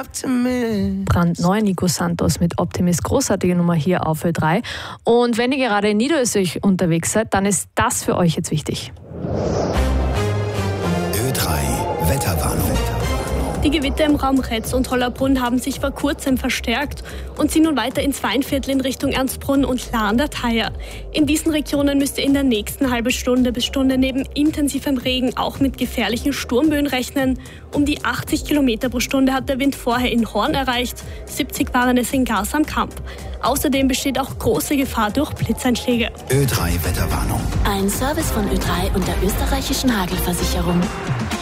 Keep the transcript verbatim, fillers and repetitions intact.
Brandneu Nico Santos mit Optimist, großartige Nummer hier auf Ö drei. Und wenn ihr gerade in Niederösterreich unterwegs seid, dann ist das für euch jetzt wichtig. Ö drei Wetterwarnung. Die Gewitter im Raum Retz und Hollabrunn haben sich vor kurzem verstärkt und ziehen nun weiter ins Weinviertel in Richtung Ernstbrunn und Klar an der Thaya. In diesen Regionen müsst ihr in der nächsten halben Stunde bis Stunde neben intensivem Regen auch mit gefährlichen Sturmböen rechnen. Um die achtzig Kilometer pro Stunde hat der Wind vorher in Horn erreicht, siebzig waren es in Gars am Kamp. Außerdem besteht auch große Gefahr durch Blitzeinschläge. Ö drei Wetterwarnung. Ein Service von Ö drei und der österreichischen Hagelversicherung.